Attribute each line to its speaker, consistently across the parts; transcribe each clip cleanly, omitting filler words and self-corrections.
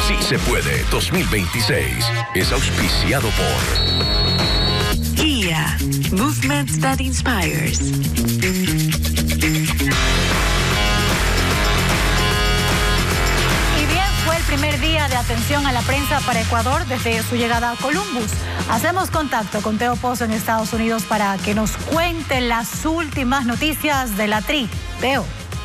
Speaker 1: Sí se puede 2026 es auspiciado por
Speaker 2: Kia, movement that inspires.
Speaker 3: Primer día de atención a la prensa para Ecuador desde su llegada a Columbus. Hacemos contacto con Teo Pozo en Estados Unidos para que nos cuente las últimas noticias de la Tri. Teo.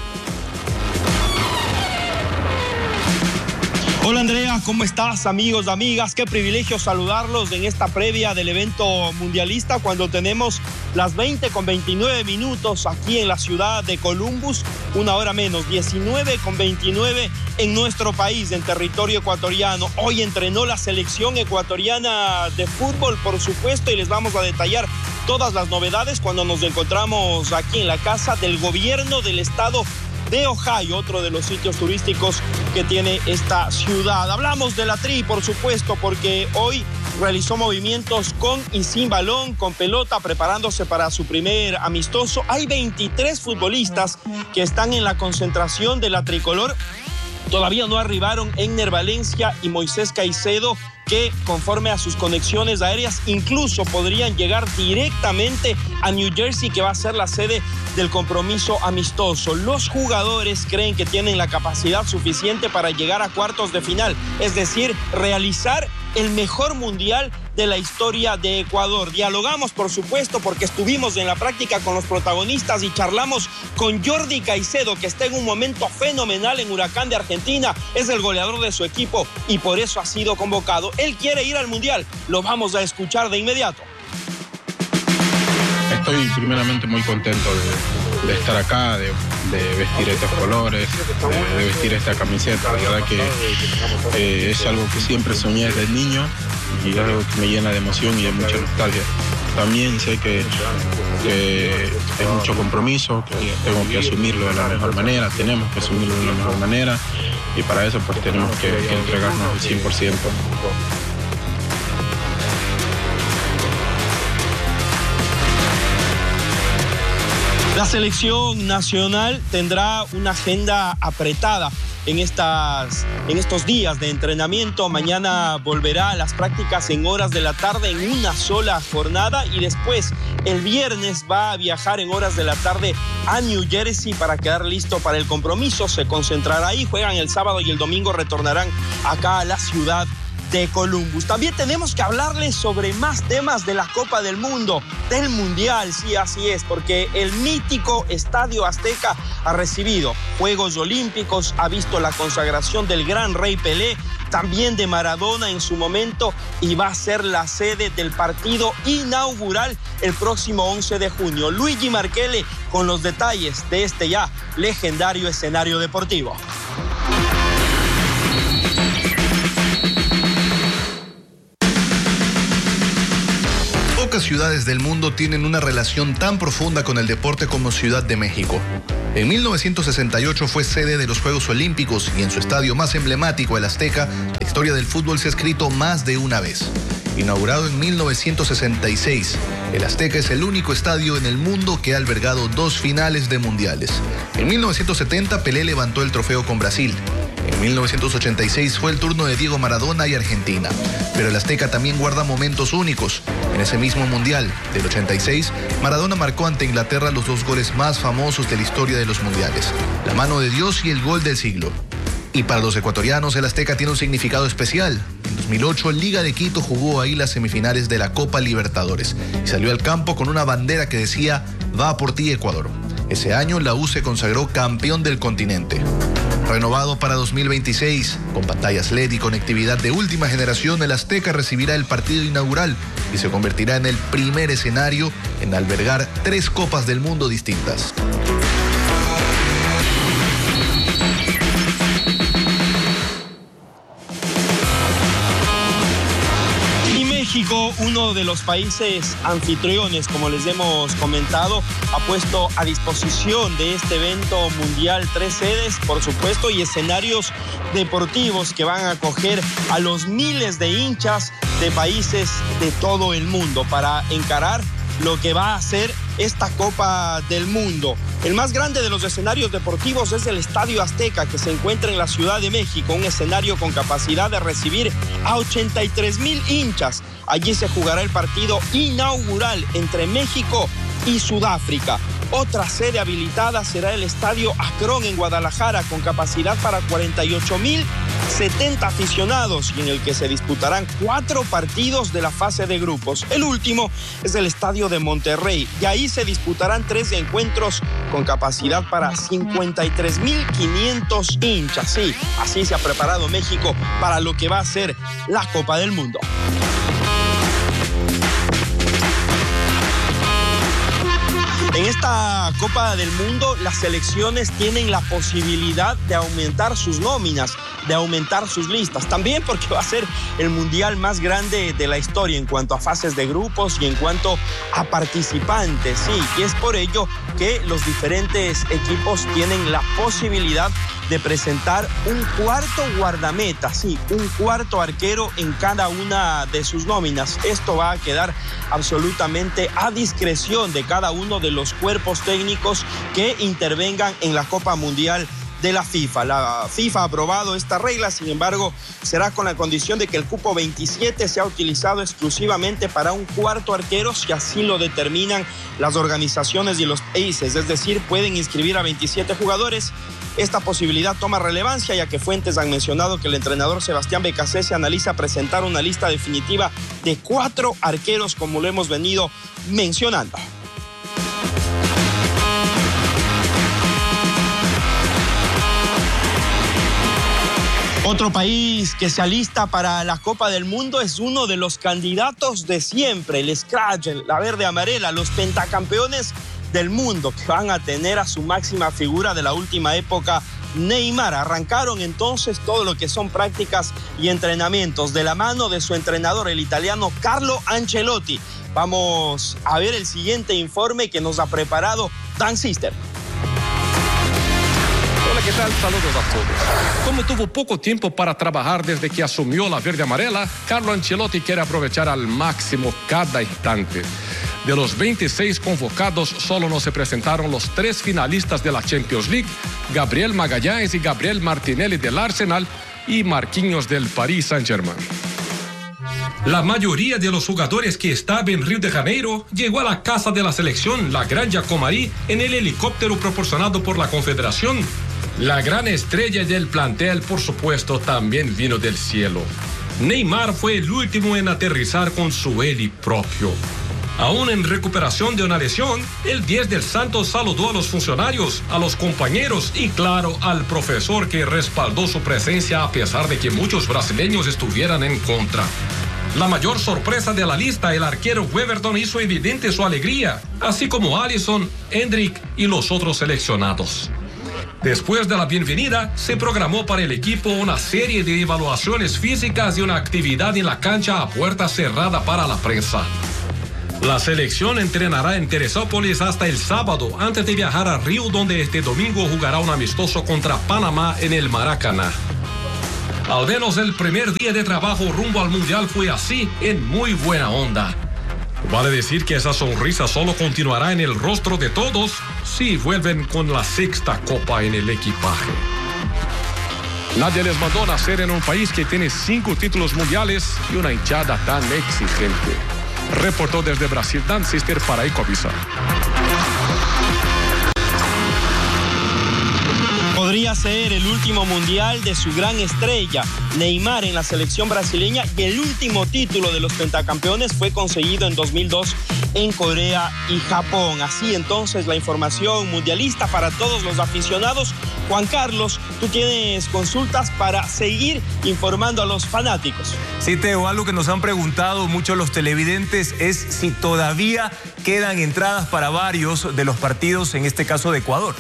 Speaker 4: Hola Andrea, ¿cómo estás? Amigos, amigas, qué privilegio saludarlos en esta previa del evento mundialista cuando tenemos las 20:29 aquí en la ciudad de Columbus, una hora menos, 19:29 en nuestro país, en territorio ecuatoriano. Hoy entrenó la selección ecuatoriana de fútbol, por supuesto, y les vamos a detallar todas las novedades cuando nos encontramos aquí en la casa del gobierno del estado de Ohio, otro de los sitios turísticos que tiene esta ciudad. Hablamos de la Tri, por supuesto, porque hoy realizó movimientos con y sin balón, con pelota, preparándose para su primer amistoso. Hay 23 futbolistas que están en la concentración de la tricolor. Todavía no arribaron Enner Valencia y Moisés Caicedo, que conforme a sus conexiones aéreas incluso podrían llegar directamente a New Jersey, que va a ser la sede del compromiso amistoso. Los jugadores creen que tienen la capacidad suficiente para llegar a cuartos de final, es decir, realizar el mejor mundial de la historia de Ecuador. Dialogamos, por supuesto, porque estuvimos en la práctica con los protagonistas y charlamos con Jordi Caicedo, que está en un momento fenomenal en Huracán de Argentina, es el goleador de su equipo y por eso ha sido convocado. Él quiere ir al mundial, lo vamos a escuchar de inmediato.
Speaker 5: Estoy primeramente muy contento de estar acá, de vestir estos colores, de vestir esta camiseta. La verdad que es algo que siempre soñé desde niño y es algo que me llena de emoción y de mucha nostalgia. También sé que es mucho compromiso, que tengo que asumirlo de la mejor manera, tenemos que asumirlo de la mejor manera y para eso pues tenemos que entregarnos al 100%.
Speaker 4: La selección nacional tendrá una agenda apretada en estos días de entrenamiento. Mañana volverá a las prácticas en horas de la tarde en una sola jornada y después el viernes va a viajar en horas de la tarde a New Jersey para quedar listo para el compromiso. Se concentrará ahí, juegan el sábado y el domingo retornarán acá a la ciudad de Columbus. También tenemos que hablarles sobre más temas de la Copa del Mundo, del Mundial, sí, así es, porque el mítico Estadio Azteca ha recibido Juegos Olímpicos, ha visto la consagración del gran Rey Pelé, también de Maradona en su momento, y va a ser la sede del partido inaugural el próximo 11 de junio. Luigi Marchele con los detalles de este ya legendario escenario deportivo.
Speaker 6: Pocas ciudades del mundo tienen una relación tan profunda con el deporte como Ciudad de México. En 1968 fue sede de los Juegos Olímpicos y en su estadio más emblemático, el Azteca, la historia del fútbol se ha escrito más de una vez. Inaugurado en 1966, el Azteca es el único estadio en el mundo que ha albergado 2 finales de mundiales. En 1970, Pelé levantó el trofeo con Brasil. En 1986 fue el turno de Diego Maradona y Argentina. Pero el Azteca también guarda momentos únicos. En ese mismo mundial del 86, Maradona marcó ante Inglaterra los 2 goles más famosos de la historia de los mundiales: la mano de Dios y el gol del siglo. Y para los ecuatorianos, el Azteca tiene un significado especial. En 2008, el Liga de Quito jugó ahí las semifinales de la Copa Libertadores y salió al campo con una bandera que decía: "Va por ti, Ecuador". Ese año, la U se consagró campeón del continente. Renovado para 2026, con pantallas LED y conectividad de última generación, el Azteca recibirá el partido inaugural y se convertirá en el primer escenario en albergar 3 Copas del Mundo distintas.
Speaker 4: México, uno de los países anfitriones, como les hemos comentado, ha puesto a disposición de este evento mundial 3 sedes, por supuesto, y escenarios deportivos que van a acoger a los miles de hinchas de países de todo el mundo para encarar lo que va a ser esta Copa del Mundo. El más grande de los escenarios deportivos es el Estadio Azteca, que se encuentra en la Ciudad de México, un escenario con capacidad de recibir a 83,000 hinchas. Allí se jugará el partido inaugural entre México y Sudáfrica. Otra sede habilitada será el Estadio Akron en Guadalajara, con capacidad para 48,070 aficionados y en el que se disputarán 4 partidos de la fase de grupos. El último es el Estadio de Monterrey y ahí se disputarán 3 encuentros con capacidad para 53,500 hinchas. Sí, así se ha preparado México para lo que va a ser la Copa del Mundo. En esta Copa del Mundo, las selecciones tienen la posibilidad de aumentar sus nóminas, de aumentar sus listas. También porque va a ser el mundial más grande de la historia en cuanto a fases de grupos y en cuanto a participantes. Sí, y es por ello que los diferentes equipos tienen la posibilidad de presentar un cuarto guardameta, sí, un cuarto arquero en cada una de sus nóminas. Esto va a quedar absolutamente a discreción de cada uno de los cuerpos técnicos que intervengan en la Copa Mundial de la FIFA. La FIFA ha aprobado esta regla, sin embargo, será con la condición de que el cupo 27 sea utilizado exclusivamente para un cuarto arquero, si así lo determinan las organizaciones y los países, es decir, pueden inscribir a 27 jugadores. Esta posibilidad toma relevancia ya que fuentes han mencionado que el entrenador Sebastián Becasese analiza presentar una lista definitiva de 4 arqueros, como lo hemos venido mencionando. Otro país que se alista para la Copa del Mundo es uno de los candidatos de siempre, el Scratch, la verde amarela, los pentacampeones del mundo, que van a tener a su máxima figura de la última época, Neymar. Arrancaron entonces todo lo que son prácticas y entrenamientos de la mano de su entrenador, el italiano Carlo Ancelotti. Vamos a ver el siguiente informe que nos ha preparado Dan Sister.
Speaker 7: Hola, ¿qué tal? Saludos a todos. Como tuvo poco tiempo para trabajar desde que asumió la verde amarela, Carlo Ancelotti quiere aprovechar al máximo cada instante. De los 26 convocados, solo no se presentaron los 3 finalistas de la Champions League, Gabriel Magallanes y Gabriel Martinelli del Arsenal y Marquinhos del Paris Saint-Germain. La mayoría de los jugadores que estaban en Río de Janeiro llegó a la casa de la selección, la Granja Comari, en el helicóptero proporcionado por la Confederación. La gran estrella del plantel, por supuesto, también vino del cielo. Neymar fue el último en aterrizar con su heli propio. Aún en recuperación de una lesión, el 10 del Santos saludó a los funcionarios, a los compañeros y, claro, al profesor que respaldó su presencia a pesar de que muchos brasileños estuvieran en contra. La mayor sorpresa de la lista, el arquero Weverton, hizo evidente su alegría, así como Alisson, Endrick y los otros seleccionados. Después de la bienvenida, se programó para el equipo una serie de evaluaciones físicas y una actividad en la cancha a puerta cerrada para la prensa. La selección entrenará en Teresópolis hasta el sábado, antes de viajar a Río, donde este domingo jugará un amistoso contra Panamá en el Maracaná. Al menos el primer día de trabajo rumbo al Mundial fue así, en muy buena onda. Vale decir que esa sonrisa solo continuará en el rostro de todos si vuelven con la 6ª copa en el equipaje. Nadie les mandó nacer en un país que tiene 5 títulos mundiales y una hinchada tan exigente. Reportó desde Brasil Dan Sister para Ecovisa.
Speaker 4: Podría ser el último mundial de su gran estrella, Neymar, en la selección brasileña, y el último título de los pentacampeones fue conseguido en 2002 en Corea y Japón. Así entonces la información mundialista para todos los aficionados. Juan Carlos, tú tienes consultas para seguir informando a los fanáticos.
Speaker 8: Sí, Teo, algo que nos han preguntado muchos los televidentes es si todavía quedan entradas para varios de los partidos, en este caso de Ecuador.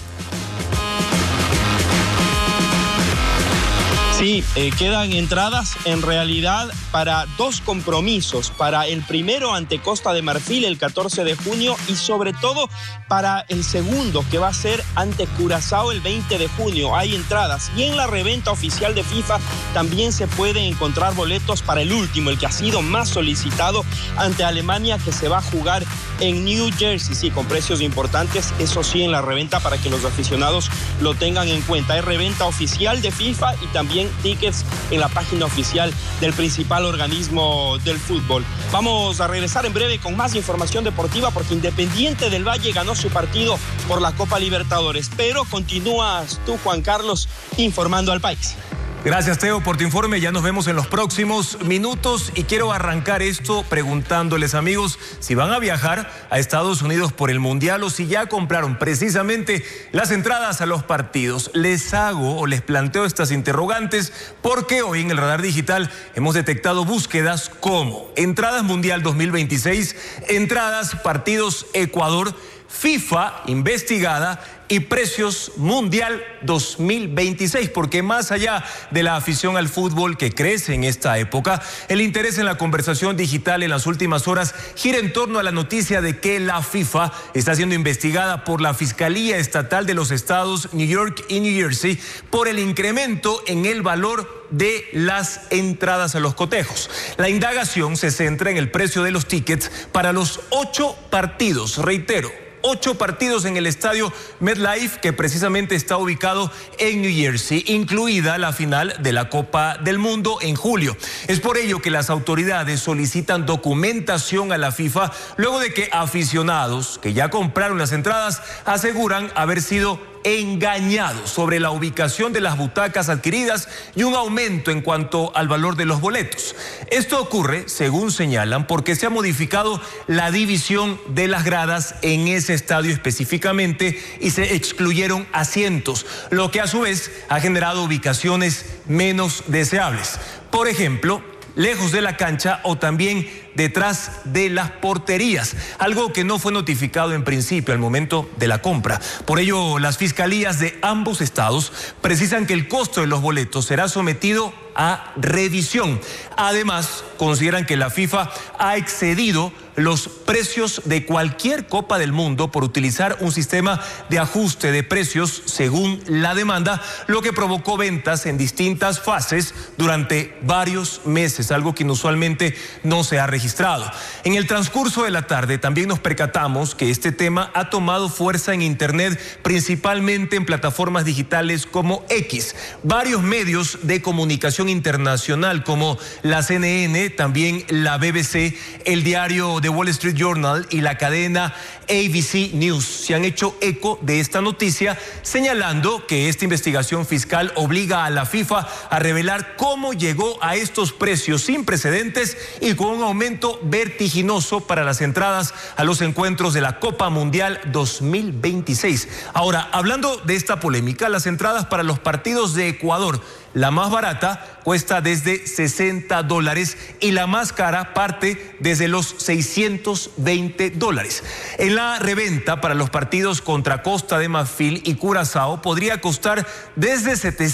Speaker 4: Sí, quedan entradas en realidad para 2 compromisos, para el primero ante Costa de Marfil el 14 de junio y sobre todo para el segundo que va a ser ante Curazao el 20 de junio. Hay entradas y en la reventa oficial de FIFA también se pueden encontrar boletos para el último, el que ha sido más solicitado ante Alemania, que se va a jugar en New Jersey, sí, con precios importantes, eso sí, en la reventa para que los aficionados lo tengan en cuenta. Hay reventa oficial de FIFA y también tickets en la página oficial del principal organismo del fútbol. Vamos a regresar en breve con más información deportiva porque Independiente del Valle ganó su partido por la Copa Libertadores, pero continúas tú, Juan Carlos, informando al país.
Speaker 8: Gracias, Teo, por tu informe. Ya nos vemos en los próximos minutos y quiero arrancar esto preguntándoles, amigos, si van a viajar a Estados Unidos por el Mundial o si ya compraron precisamente las entradas a los partidos. Les planteo estas interrogantes porque hoy en el Radar Digital hemos detectado búsquedas como entradas Mundial 2026, entradas partidos Ecuador, FIFA investigada y precios Mundial 2026, porque más allá de la afición al fútbol que crece en esta época, el interés en la conversación digital en las últimas horas gira en torno a la noticia de que la FIFA está siendo investigada por la Fiscalía Estatal de los estados New York y New Jersey por el incremento en el valor de las entradas a los cotejos. La indagación se centra en el precio de los tickets para los 8 partidos, reitero, 8 partidos en el estadio MetLife, que precisamente está ubicado en New Jersey, incluida la final de la Copa del Mundo en julio. Es por ello que las autoridades solicitan documentación a la FIFA luego de que aficionados que ya compraron las entradas aseguran haber sido engañados sobre la ubicación de las butacas adquiridas y un aumento en cuanto al valor de los boletos. Esto ocurre, según señalan, porque se ha modificado la división de las gradas en ese estadio específicamente y se excluyeron asientos, lo que a su vez ha generado ubicaciones menos deseables. Por ejemplo, lejos de la cancha o también detrás de las porterías, algo que no fue notificado en principio al momento de la compra. Por ello, las fiscalías de ambos estados precisan que el costo de los boletos será sometido a revisión. Además, consideran que la FIFA ha excedido los precios de cualquier Copa del Mundo por utilizar un sistema de ajuste de precios según la demanda, lo que provocó ventas en distintas fases durante varios meses, algo que inusualmente no se ha registrado. En el transcurso de la tarde también nos percatamos que este tema ha tomado fuerza en Internet, principalmente en plataformas digitales como X. Varios medios de comunicación internacional como la CNN, también la BBC, el diario The Wall Street Journal y la cadena ABC News se han hecho eco de esta noticia, señalando que esta investigación fiscal obliga a la FIFA a revelar cómo llegó a estos precios sin precedentes y con un aumento vertiginoso para las entradas a los encuentros de la Copa Mundial 2026. Ahora, hablando de esta polémica, las entradas para los partidos de Ecuador, la más barata cuesta desde $60 y la más cara parte desde los $620. En la reventa para los partidos contra Costa de Marfil y Curazao podría costar desde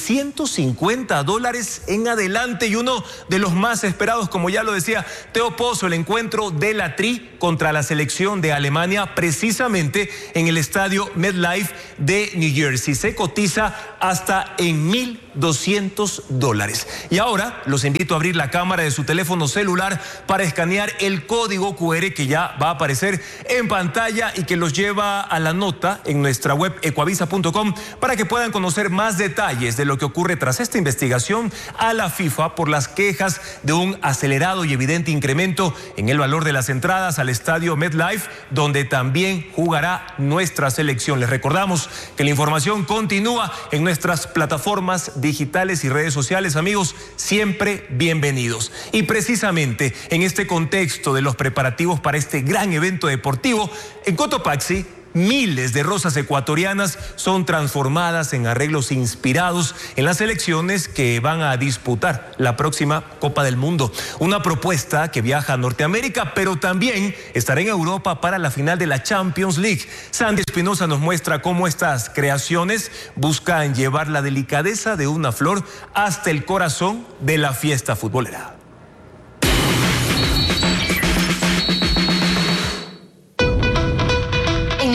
Speaker 8: $750 en adelante, y uno de los más esperados, como ya lo decía Teo Pozo, el encuentro de la Tri contra la selección de Alemania, precisamente en el estadio MetLife de New Jersey. Se cotiza hasta en $1,200. Y ahora los invito a abrir la cámara de su teléfono celular para escanear el código QR que ya va a aparecer en pantalla y que los lleva a la nota en nuestra web ecuavisa.com para que puedan conocer más detalles de lo que ocurre tras esta investigación a la FIFA por las quejas de un acelerado y evidente incremento en el valor de las entradas al estadio MetLife, donde también jugará nuestra selección. Les recordamos que la información continúa en nuestras plataformas digitales y redes sociales. Amigos, siempre bienvenidos. Y precisamente en este contexto de los preparativos para este gran evento deportivo, en Cotopaxi, miles de rosas ecuatorianas son transformadas en arreglos inspirados en las selecciones que van a disputar la próxima Copa del Mundo. Una propuesta que viaja a Norteamérica, pero también estará en Europa para la final de la Champions League. Sandy Espinosa nos muestra cómo estas creaciones buscan llevar la delicadeza de una flor hasta el corazón de la fiesta futbolera.
Speaker 2: En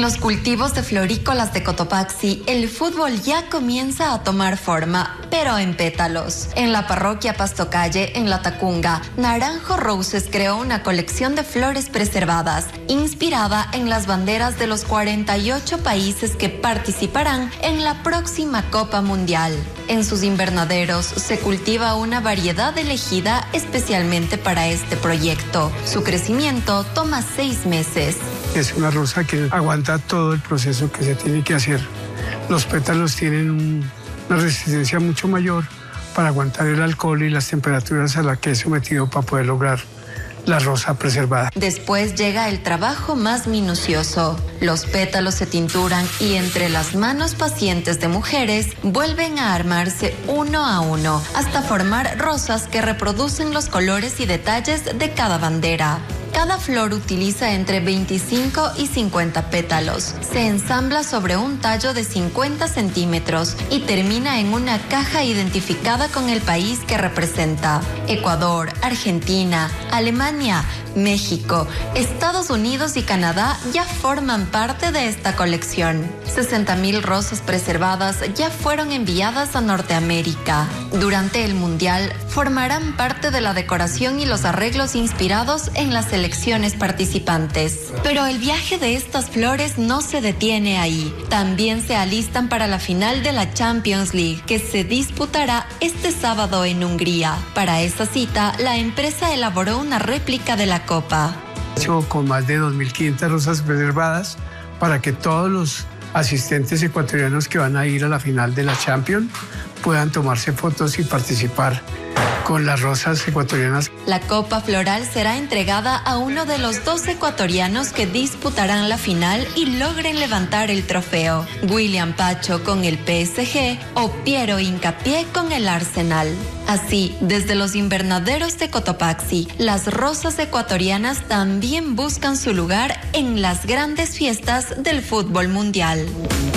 Speaker 9: los cultivos de florícolas de Cotopaxi, el fútbol ya comienza a tomar forma, pero en pétalos. En la parroquia Pastocalle, en La Tacunga, Naranjo Roses creó una colección de flores preservadas, inspirada en las banderas de los 48 países que participarán en la próxima Copa Mundial. En sus invernaderos se cultiva una variedad elegida especialmente para este proyecto. Su crecimiento toma 6 meses.
Speaker 10: Es una rosa que aguanta todo el proceso que se tiene que hacer. Los pétalos tienen una resistencia mucho mayor para aguantar el alcohol y las temperaturas a las que es sometido para poder lograr la rosa preservada.
Speaker 9: Después llega el trabajo más minucioso. Los pétalos se tinturan y entre las manos pacientes de mujeres vuelven a armarse uno a uno hasta formar rosas que reproducen los colores y detalles de cada bandera. Cada flor utiliza entre 25 y 50 pétalos. Se ensambla sobre un tallo de 50 centímetros y termina en una caja identificada con el país que representa. Ecuador, Argentina, Alemania, México, Estados Unidos y Canadá ya forman parte de esta colección. 60,000 rosas preservadas ya fueron enviadas a Norteamérica. Durante el Mundial formarán parte de la decoración y los arreglos inspirados en las selecciones participantes. Pero el viaje de estas flores no se detiene ahí. También se alistan para la final de la Champions League, que se disputará este sábado en Hungría. Para esta cita, la empresa elaboró una réplica de la copa.
Speaker 10: Con más de 2.500 rosas preservadas para que todos los asistentes ecuatorianos que van a ir a la final de la Champions puedan tomarse fotos y participar con las rosas ecuatorianas.
Speaker 9: La copa floral será entregada a uno de los 2 ecuatorianos que disputarán la final y logren levantar el trofeo: William Pacho con el PSG o Piero Hincapié con el Arsenal. Así, desde los invernaderos de Cotopaxi, las rosas ecuatorianas también buscan su lugar en las grandes fiestas del fútbol mundial.